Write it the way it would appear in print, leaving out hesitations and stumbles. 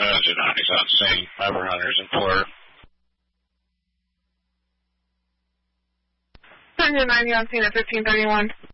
Zanotti's on scene. Fiber hunters in Florida. 190 on scene at 1531.